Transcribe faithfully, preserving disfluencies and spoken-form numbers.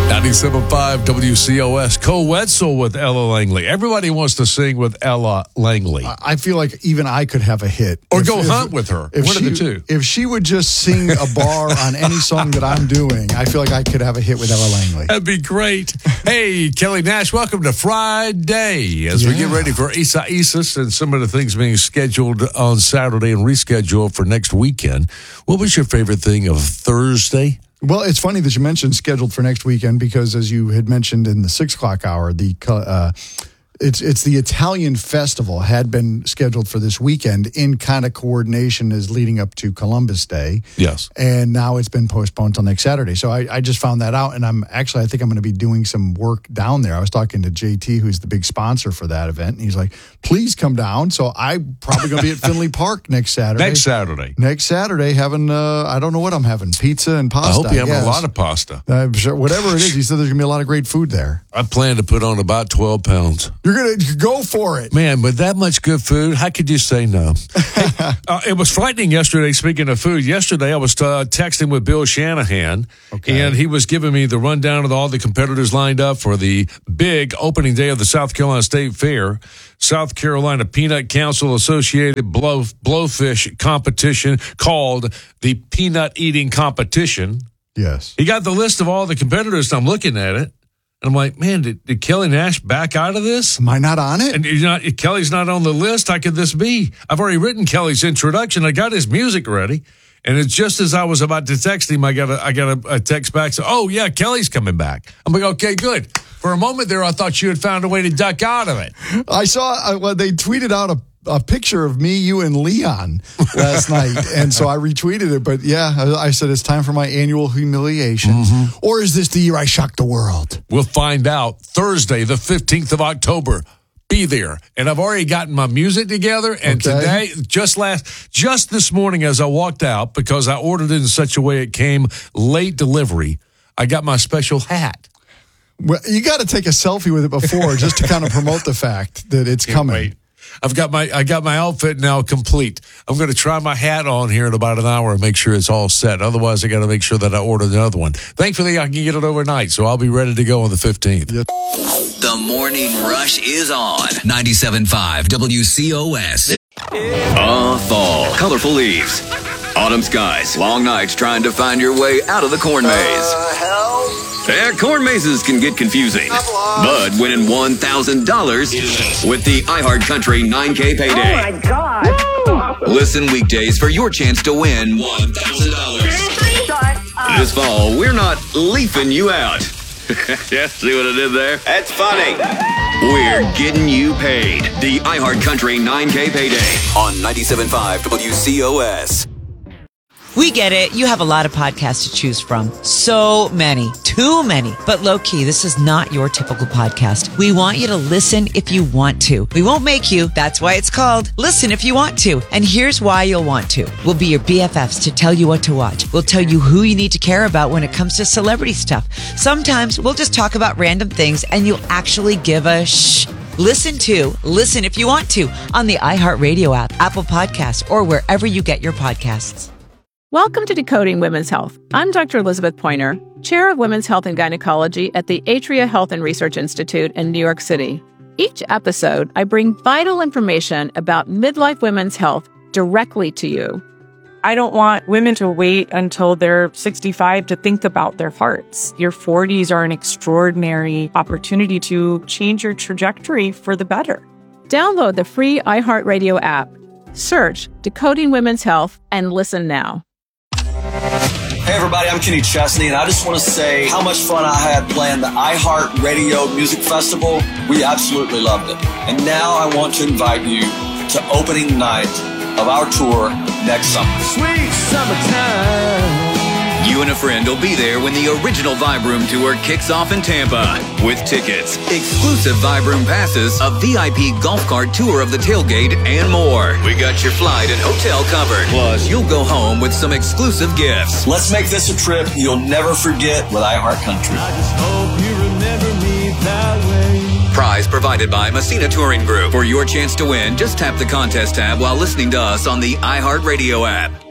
ninety-seven point five W C O S. Cole Wetzel with Ella Langley. Everybody wants to sing with Ella Langley. I feel like even I could have a hit. Or if, go if, hunt with her. If One she, of the two. If she would just sing a bar on any song that I'm doing, I feel like I could have a hit with Ella Langley. That'd be great. Hey, Kelly Nash, welcome to Friday. As yeah. we get ready for Isa Isis and some of the things being scheduled on Saturday and rescheduled for next weekend. What was your favorite thing of Thursday? Well, it's funny that you mentioned scheduled for next weekend because, as you had mentioned in the six o'clock hour, the uh, it's it's the Italian festival had been scheduled for this weekend in kind of coordination as leading up to Columbus Day. Yes, and now it's been postponed till next Saturday. So I, I just found that out, and I'm actually I think I'm going to be doing some work down there. I was talking to J T, who's the big sponsor for that event, and he's like, "Please come down." So I'm probably going to be at Finley Park next Saturday. Next Saturday. Next Saturday, having uh, I don't know what I'm having, pizza and pasta. I hope you have yes. a lot of pasta. I'm sure whatever it is. He said there's going to be a lot of great food there. I plan to put on about twelve pounds. You're going to go for it. Man, with that much good food, how could you say no? Hey, uh, it was frightening yesterday, speaking of food. Yesterday, I was uh, texting with Bill Shanahan, okay. and he was giving me the rundown of all the competitors lined up for the big opening day of the South Carolina State Fair. South Carolina Peanut Council Associated blow, Blowfish competition called the Peanut Eating Competition. Yes. He got the list of all the competitors, and I'm looking at it. And I'm like, man, did, did Kelly Nash back out of this? Am I not on it? And you're not, Kelly's not on the list. How could this be? I've already written Kelly's introduction. I got his music ready. And it's just as I was about to text him, I got a, I got a, a text back. So, oh, yeah, Kelly's coming back. I'm like, okay, good. For a moment there, I thought you had found a way to duck out of it. I saw, uh, well, they tweeted out a a picture of me, you, and Leon last night. And so I retweeted it. But yeah, I, I said, it's time for my annual humiliation. Mm-hmm. Or is this the year I shocked the world? We'll find out Thursday, the fifteenth of October. Be there. And I've already gotten my music together. And okay. today, just last, just this morning as I walked out, because I ordered it in such a way it came late delivery, I got my special hat. Well, you got to take a selfie with it before just to kind of promote the fact that it's Can't coming. Wait. I've got my I got my outfit now complete. I'm going to try my hat on here in about an hour and make sure it's all set. Otherwise, I got to make sure that I order another one. Thankfully, I can get it overnight, so I'll be ready to go on the fifteenth. Yes. The Morning Rush is on ninety-seven point five W C O S. Ah, fall, colorful leaves, autumn skies, long nights trying to find your way out of the corn maze. Uh, hell? Yeah, corn mazes can get confusing, but winning one thousand dollars with the iHeartCountry nine K payday. Oh, my God. Woo! Listen weekdays for your chance to win one thousand dollars. Shut up. This fall, we're not leafing you out. Yeah, see what I did there? That's funny. We're getting you paid. The iHeartCountry nine K payday on ninety-seven point five W C O S. We get it. You have a lot of podcasts to choose from. So many. Too many. But low-key, this is not your typical podcast. We want you to listen if you want to. We won't make you. That's why it's called Listen If You Want To. And here's why you'll want to. We'll be your B F Fs to tell you what to watch. We'll tell you who you need to care about when it comes to celebrity stuff. Sometimes we'll just talk about random things and you'll actually give a shh. Listen to Listen If You Want To on the iHeartRadio app, Apple Podcasts, or wherever you get your podcasts. Welcome to Decoding Women's Health. I'm Doctor Elizabeth Pointer, Chair of Women's Health and Gynecology at the Atria Health and Research Institute in New York City. Each episode, I bring vital information about midlife women's health directly to you. I don't want women to wait until they're sixty-five to think about their hearts. Your forties are an extraordinary opportunity to change your trajectory for the better. Download the free iHeartRadio app. Search Decoding Women's Health and listen now. Hey everybody, I'm Kenny Chesney, and I just want to say how much fun I had playing the iHeartRadio Music Festival. We absolutely loved it. And now I want to invite you to opening night of our tour next summer. Sweet summertime. You and a friend will be there when the original Vibe Room Tour kicks off in Tampa. With tickets, exclusive Vibe Room passes, a V I P golf cart tour of the tailgate, and more. We got your flight and hotel covered. Plus, you'll go home with some exclusive gifts. Let's make this a trip you'll never forget with iHeartCountry. I just hope you remember me that way. Prize provided by Messina Touring Group. For your chance to win, just tap the contest tab while listening to us on the iHeartRadio app.